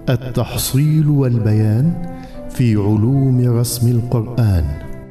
التحصيل والبيان في علوم رسم القرآن.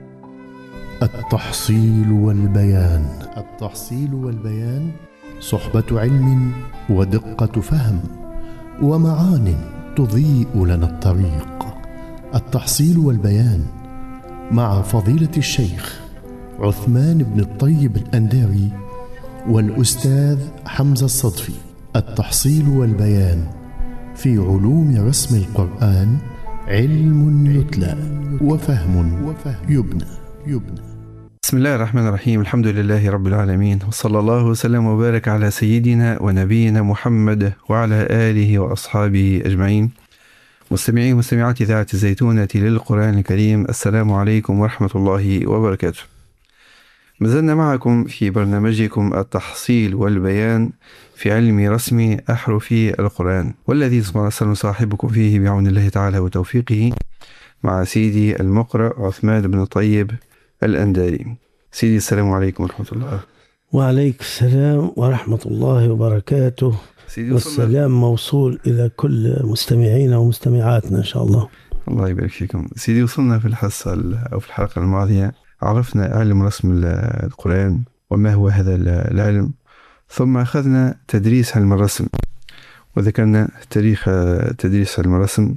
التحصيل والبيان. التحصيل والبيان صحبة علم ودقة فهم ومعان تضيء لنا الطريق. التحصيل والبيان مع فضيلة الشيخ عثمان بن الطيب الأنداري والأستاذ حمزة الصدفي. التحصيل والبيان في علوم رسم القرآن، علم يتلى وفهم يبنى. بسم الله الرحمن الرحيم. الحمد لله رب العالمين، وصلى الله وسلم وبارك على سيدنا ونبينا محمد وعلى آله وأصحابه أجمعين. مستمعي ومستمعات إذاعة الزيتونة للقرآن الكريم، السلام عليكم ورحمة الله وبركاته. ما زلنا معكم في برنامجكم التحصيل والبيان في علم رسم أحرف القرآن، والذي سنصاحبكم فيه بعون الله تعالى وتوفيقه مع سيدي المقرأ عثمان بن الطيب الأنداري. سيدي السلام عليكم ورحمة الله. وعليك السلام ورحمة الله وبركاته، والسلام موصول إلى كل مستمعين ومستمعاتنا إن شاء الله. الله يبارك فيكم. سيدي، وصلنا في الحصة أو في الحلقة الماضية عرفنا علم رسم القرآن وما هو هذا العلم، ثم أخذنا تدريس علم الرسم وذكرنا تاريخ تدريس علم الرسم،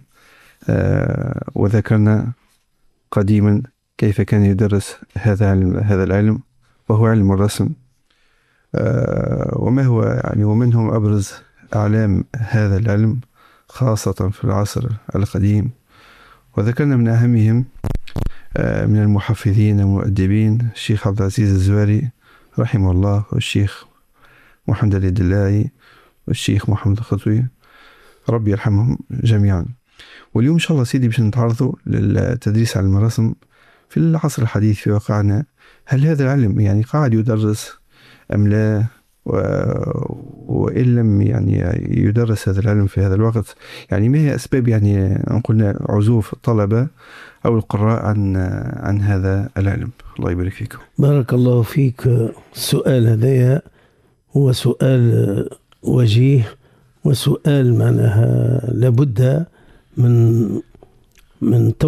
وذكرنا قديما كيف كان يدرس هذا العلم وهو علم الرسم، وما هو ومنهم أبرز أعلام هذا العلم خاصة في العصر القديم، وذكرنا من أهمهم من المحفظين والمؤدبين الشيخ عبد العزيز الزواري رحمه الله، والشيخ محمد الدلاعي، والشيخ محمد الخطوي، ربي يرحمهم جميعا. واليوم إن شاء الله سيدي باش نتعرضوا للتدريس علم الرسم في العصر الحديث في واقعنا. هل هذا العلم قاعد يدرس أم لا؟ وإن لم يدرس هذا العلم في هذا الوقت، ما هي أسباب قلنا عزوف الطلبة أو القراء عن هذا العلم؟ الله يبارك فيكم. بارك الله فيك. السؤال هذا هو سؤال وجيه، وسؤال معناها لابد من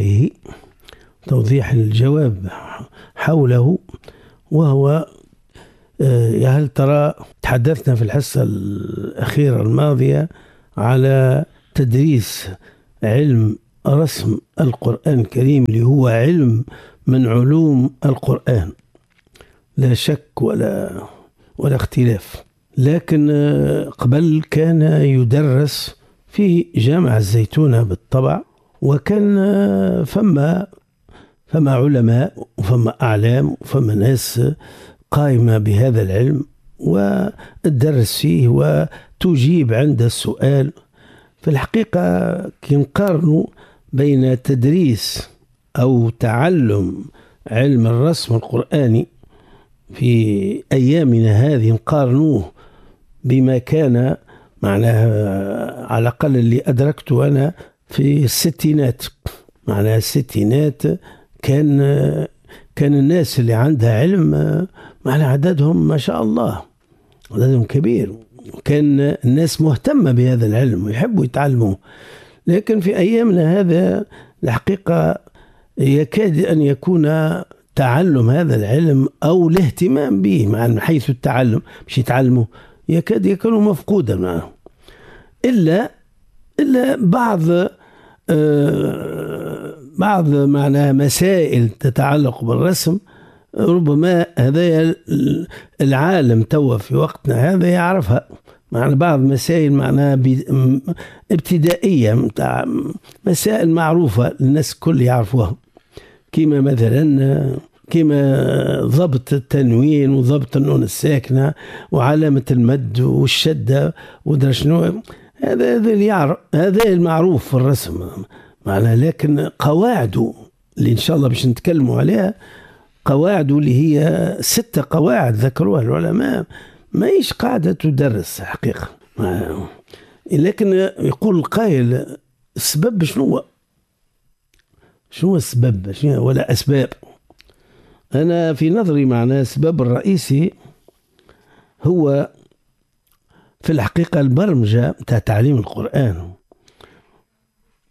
توضيح الجواب حوله. وهو هل ترى تحدثنا في الحصة الأخيرة الماضية على تدريس علم رسم القرآن الكريم، اللي هو علم من علوم القرآن لا شك ولا اختلاف. لكن قبل كان يدرس في جامعة الزيتونة بالطبع، وكان فما علماء وفما أعلام وفما ناس قائمة بهذا العلم وتدرس فيه وتجيب عند السؤال. في الحقيقة كي نقارنوا بين تدريس أو تعلم علم الرسم القرآني في أيامنا هذه، نقارنوه بما كان معناها على الأقل اللي أدركته أنا في الستينات. معناها الستينات كان الناس اللي عندها علم معناها عددهم ما شاء الله، عددهم كبير، وكان الناس مهتمة بهذا العلم ويحبوا يتعلموه. لكن في أيامنا هذا الحقيقة يكاد أن يكون تعلم هذا العلم أو الاهتمام به من حيث التعلم، مش يتعلموا، يكاد يكون مفقودا معه، إلا بعض معناها مسائل تتعلق بالرسم. ربما هذا العالم توا في وقتنا هذا يعرفها، معنى بعض مسائل معناها ابتدائية، مسائل معروفة الناس كل يعرفوها، كما مثلا ضبط التنوين وضبط النون الساكنة وعلامة المد والشدة ودرا شنو، هذا المعروف في الرسم معناها. لكن قواعده اللي إن شاء الله باش نتكلموا عليها، قواعده اللي هي 6 قواعد ذكروها العلماء، ما إيش قاعدة تدرس حقيقة. لكن يقول القائل السبب شنو السبب ولا أسباب؟ أنا في نظري معناه السبب الرئيسي هو في الحقيقة البرمجة بتاع تعليم القرآن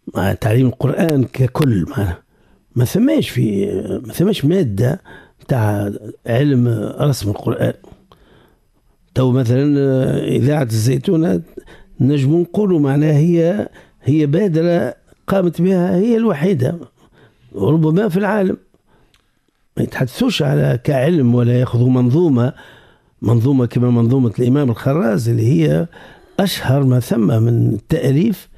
مع تعليم القرآن ككل. ما ثماش مادة تاع علم رسم القرآن. تو مثلا إذاعة الزيتونة نجم نقولوا معناها هي بادرة قامت بها، هي الوحيدة ربما في العالم. ما يتحدثوش على كعلم ولا يأخذوا منظومة كما منظومة الإمام الخراز اللي هي أشهر ما ثم من التأليف،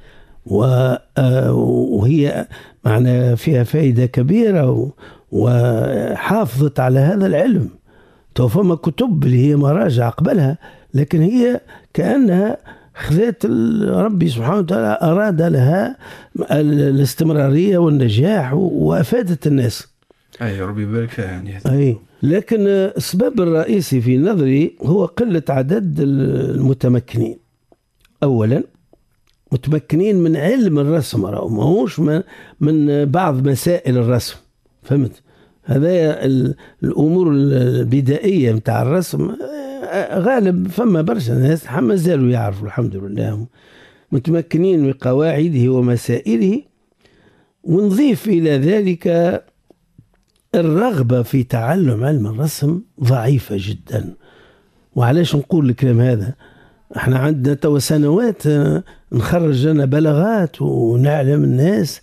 وهي معنى فيها فائدة كبيرة وحافظت على هذا العلم. فما كتب اللي هي مراجع قبلها، لكن هي كأنها خذت ربي سبحانه وتعالى أراد لها الاستمرارية والنجاح وأفادت الناس. أي ربي يبارك فيها يعني. أي، لكن السبب الرئيسي في نظري هو قلة عدد المتمكنين. أولا متمكنين من علم الرسم، ماهوش من بعض مسائل الرسم، فهمت؟ هذا الأمور البدائية متاع الرسم غالب فما برشا ناس ما زالوا يعرفوا الحمد لله، متمكنين من قواعده ومسائله. ونضيف إلى ذلك الرغبة في تعلم علم الرسم ضعيفة جدا. وعلاش نقول الكلام هذا؟ احنا عندنا تو سنوات نخرج لنا بلاغات ونعلم الناس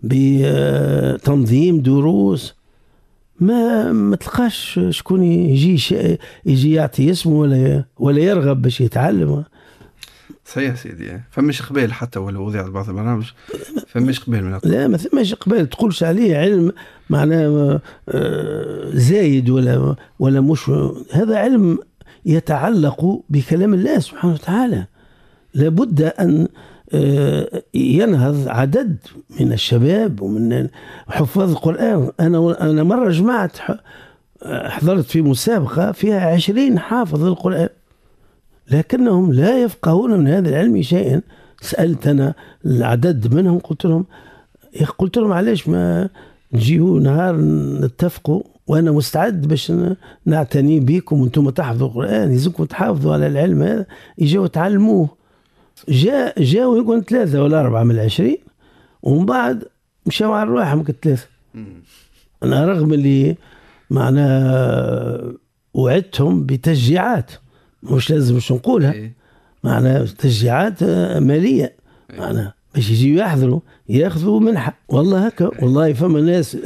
بتنظيم دروس، ما تلقاش شكون يجي يعطي اسمه ولا يرغب باش يتعلم. صحيح سيدي، فماش قبال حتى ولو وضعت بعض البرامج، فماش قبال من لا ما ثماش قبال تقولش عليه علم معناه زايد ولا مش. هذا علم يتعلق بكلام الله سبحانه وتعالى. لابد أن ينهض عدد من الشباب ومن حفاظ القرآن. أنا مرة جمعت حضرت في مسابقة فيها 20 حافظ القرآن، لكنهم لا يفقهون من هذا العلم شيئا. سألت أنا العدد منهم، قلت لهم علاش ما نجيو نهار نتفقوا وأنا مستعد باش نعتني بكم وانتم تحفظوا القرآن، يزكم تحافظوا على العلم هذا، يجوا تعلموه. جاءوا يكون 3 ولا 4 من 20، ومن بعد مشاو على رواحهم كالثلاثة. أنا رغم اللي معناه وعدتهم بتشجيعات، مش لازم مش نقولها، معناه تشجيعات مالية، معناه باش يجيوا يحضروا ياخذوا منحة. والله هكا، والله فما ناس